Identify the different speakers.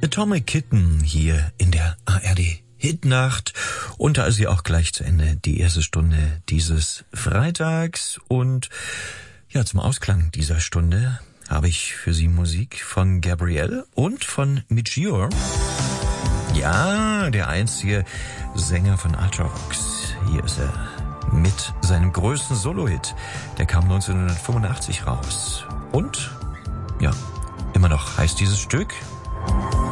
Speaker 1: Atomic Kitten hier in der ARD Hitnacht. Und da ist sie auch gleich zu Ende, die erste Stunde dieses Freitags. Und ja, zum Ausklang dieser Stunde habe ich für Sie Musik von Gabrielle und von Michior. Ja, der einzige Sänger von Ultravox. Hier ist er mit seinem größten Solo-Hit. Der kam 1985 raus. Und ja, immer noch heißt dieses Stück